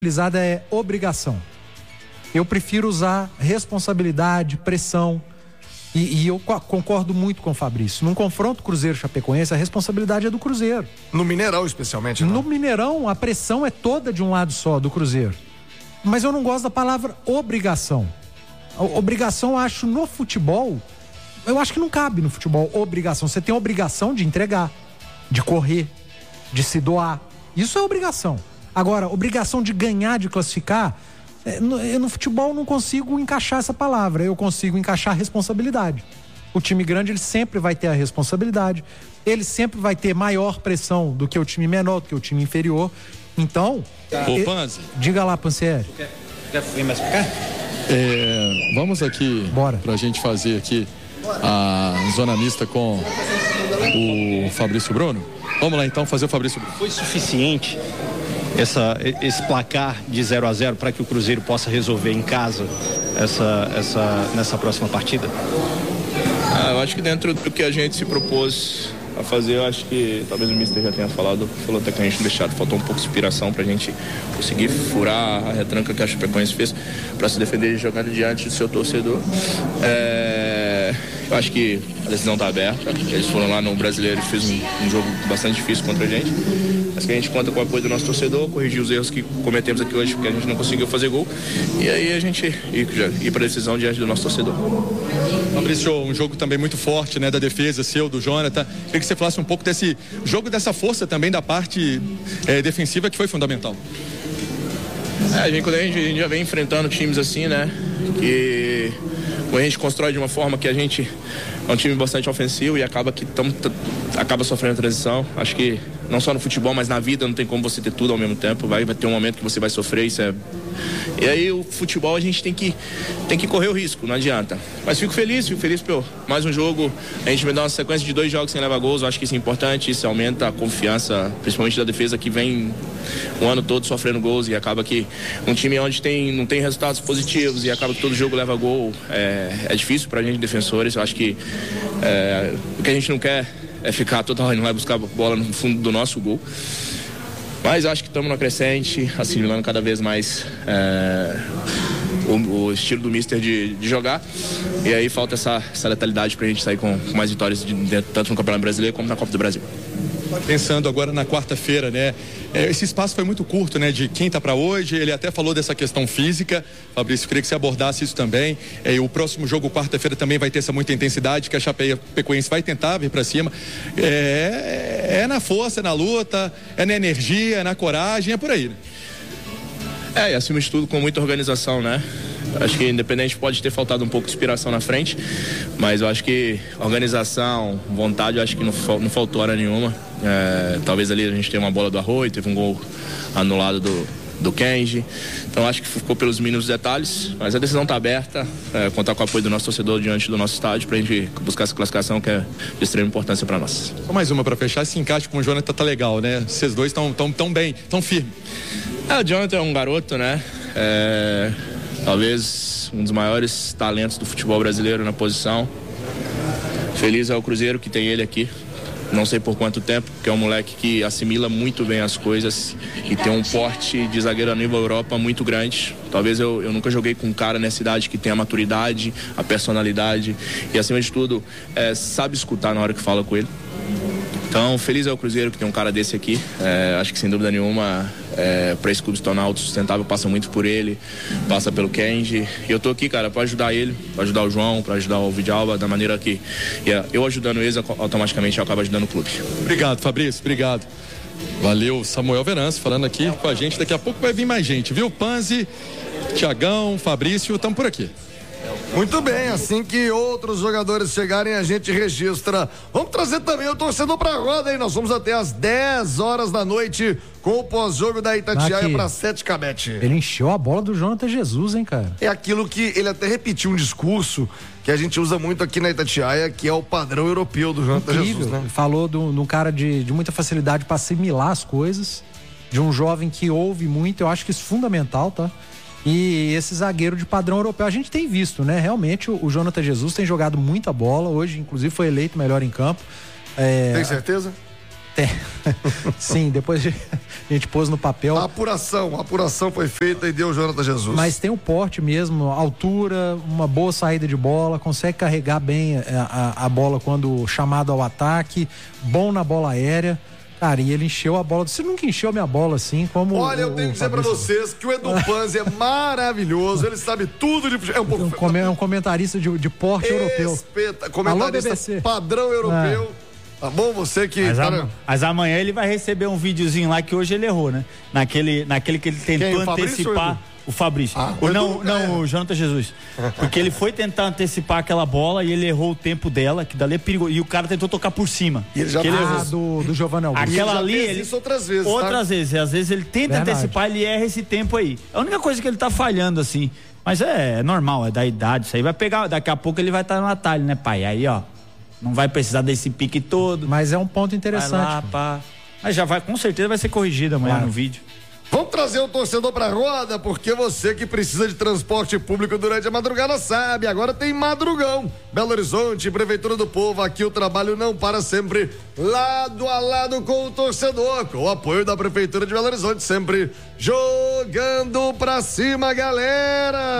utilizada é obrigação. Eu prefiro usar responsabilidade, pressão. E eu concordo muito com o Fabrício. Num confronto Cruzeiro-Chapecoense, a responsabilidade é do Cruzeiro. No Mineirão, especialmente, né? No Mineirão, a pressão é toda de um lado só, do Cruzeiro. Mas eu não gosto da palavra obrigação. Obrigação, eu acho, no futebol, eu acho que não cabe no futebol obrigação. Você tem a obrigação de entregar, de correr, de se doar. Isso é obrigação. Agora, obrigação de ganhar, de classificar, no futebol eu não consigo encaixar essa palavra. Eu consigo encaixar responsabilidade. O time grande, ele sempre vai ter a responsabilidade. Ele sempre vai ter maior pressão do que o time menor, do que o time inferior. Então... Ô, Panzi. Diga lá, Pancieri. Quer vir mais pra cá? Vamos aqui. Bora. Pra gente fazer aqui a zona mista com o Fabrício Bruno. Vamos lá então fazer o Fabrício Bruno. Foi suficiente esse placar de 0-0 para que o Cruzeiro possa resolver em casa nessa próxima partida? Eu acho que dentro do que a gente se propôs a fazer, eu acho que talvez o Mister já tenha falou até que a gente deixado, faltou um pouco de inspiração pra gente conseguir furar a retranca que a Chapecoense fez para se defender e jogar diante do seu torcedor. Eu acho que a decisão está aberta. Eles foram lá no Brasileiro e fez um jogo bastante difícil contra a gente. Mas que a gente conta com o apoio do nosso torcedor, corrigir os erros que cometemos aqui hoje, porque a gente não conseguiu fazer gol. E aí a gente ir para a decisão diante do nosso torcedor. Fabrício, um jogo também muito forte, né, da defesa seu, do Jonathan. Queria que você falasse um pouco desse jogo, dessa força também da parte defensiva, que foi fundamental. Quando a gente já vem enfrentando times assim, né, que a gente constrói de uma forma que a gente é um time bastante ofensivo e acaba sofrendo transição. Acho que não só no futebol, mas na vida não tem como você ter tudo ao mesmo tempo. Vai ter um momento que você vai sofrer, E aí o futebol a gente tem que correr o risco, não adianta. Mas fico feliz por mais um jogo. A gente vai dar uma sequência de 2 jogos sem levar gols. Eu acho que isso é importante, isso aumenta a confiança, principalmente da defesa que vem o ano todo sofrendo gols e acaba que um time onde não tem resultados positivos e acaba que todo jogo leva gol, é difícil pra gente defensores. Eu acho que o que a gente não quer é ficar toda hora, não vai buscar bola no fundo do nosso gol. Mas acho que estamos na crescente, assimilando cada vez mais o estilo do Mister de jogar. E aí falta essa letalidade pra gente sair com mais vitórias tanto no Campeonato Brasileiro como na Copa do Brasil. Pensando agora na quarta-feira, né? Esse espaço foi muito curto, né? De quinta para hoje, ele até falou dessa questão física. Fabrício, queria que você abordasse isso também. O próximo jogo, quarta-feira, também vai ter essa muita intensidade, que a Chapecoense vai tentar vir para cima. É na força, é na luta, é na energia, é na coragem, é por aí, né? E acima de tudo, com muita organização, né? Acho que independente pode ter faltado um pouco de inspiração na frente, mas eu acho que organização, vontade, eu acho que não faltou hora nenhuma. Talvez ali a gente tenha uma bola do Arroio, teve um gol anulado do Kenji, então acho que ficou pelos mínimos detalhes, mas a decisão está aberta, contar com o apoio do nosso torcedor diante do nosso estádio pra gente buscar essa classificação que é de extrema importância para nós. Só mais uma para fechar, esse encaixe com o Jonathan tá legal, né? Vocês dois estão bem, estão firmes. O Jonathan é um garoto, né? Talvez um dos maiores talentos do futebol brasileiro na posição. Feliz é o Cruzeiro que tem ele aqui. Não sei por quanto tempo, porque é um moleque que assimila muito bem as coisas e tem um porte de zagueiro a nível Europa muito grande. Talvez eu nunca joguei com um cara nessa idade que tem a maturidade, a personalidade e, acima de tudo, sabe escutar na hora que fala com ele. Então, feliz é o Cruzeiro que tem um cara desse aqui. Acho que, sem dúvida nenhuma, para esse clube se tornar autossustentável, passa muito por ele, passa pelo Kenji. E eu tô aqui, cara, para ajudar ele, para ajudar o João, para ajudar o Vidalba, da maneira que eu ajudando eles, automaticamente eu acabo ajudando o clube. Obrigado, Fabrício, obrigado. Valeu, Samuel Venâncio falando aqui com a gente. Daqui a pouco vai vir mais gente, viu? Panzi, Tiagão, Fabrício, estamos por aqui. Muito bem, assim que outros jogadores chegarem, a gente registra. Vamos trazer também o torcedor pra roda, hein? Nós vamos até às 10 horas da noite com o pós-jogo da Itatiaia pra Sete Cabete. Ele encheu a bola do Jonathan Jesus, hein, cara? É aquilo que ele até repetiu um discurso que a gente usa muito aqui na Itatiaia, que é o padrão europeu do Jonathan Jesus, né? Ele falou de um cara de muita facilidade para assimilar as coisas, de um jovem que ouve muito. Eu acho que isso é fundamental, tá? E esse zagueiro de padrão europeu, a gente tem visto, né? Realmente o Jonathan Jesus tem jogado muita bola. Hoje, inclusive, foi eleito melhor em campo. Tem certeza? Sim, depois a gente pôs no papel. A apuração foi feita e deu o Jonathan Jesus. Mas tem o porte mesmo, altura, uma boa saída de bola, consegue carregar bem a bola quando chamado ao ataque, bom na bola aérea. Cara, e ele encheu a bola. Você nunca encheu a minha bola assim como. Olha, eu tenho que dizer pra vocês que o Edu Panzi é maravilhoso, ele sabe tudo de. É um comentarista de porte europeu. Comentarista padrão europeu. Tá bom, você que. Mas amanhã ele vai receber um videozinho lá que hoje ele errou, né? Naquele que ele tentou antecipar. O Fabrício. O Jonathan Jesus. Porque ele foi tentar antecipar aquela bola e ele errou o tempo dela, que dali é perigoso. E o cara tentou tocar por cima. E ele já do Giovanni Augusto. Aquela ali, ele isso outras vezes. Vezes. Às vezes ele tenta antecipar, ele erra esse tempo aí. É a única coisa que ele tá falhando, assim. Mas é normal, é da idade. Isso aí vai pegar. Daqui a pouco ele vai estar no atalho, né, pai? Aí, ó. Não vai precisar desse pique todo. Mas é um ponto interessante. Vai lá, pá. Mas já vai, com certeza vai ser corrigido amanhã no vídeo. Vamos trazer o torcedor pra roda, porque você que precisa de transporte público durante a madrugada sabe, agora tem Madrugão. Belo Horizonte, Prefeitura do Povo, aqui o trabalho não para sempre, lado a lado com o torcedor, com o apoio da Prefeitura de Belo Horizonte, sempre jogando pra cima, galera!